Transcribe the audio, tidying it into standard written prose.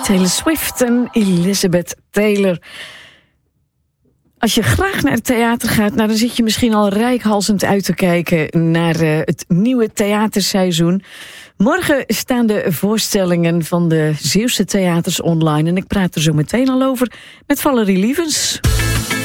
Taylor Swift en Elizabeth Taylor. Als je graag naar het theater gaat, dan zit je misschien al reikhalzend uit te kijken naar het nieuwe theaterseizoen. Morgen staan de voorstellingen van de Zeeuwse theaters online en ik praat er zo meteen al over met Valerie Lievens.